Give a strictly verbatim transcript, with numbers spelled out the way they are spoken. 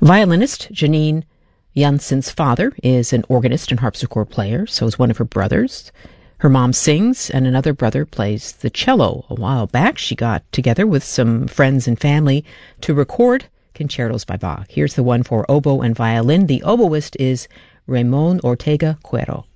Violinist Janine Janssen's father is an organist and harpsichord player, so is one of her brothers. Her mom sings, and another brother plays the cello. A while back, she got together with some friends and family to record concertos by Bach. Here's the one for oboe and violin. The oboist is Ramon Ortega Cuero.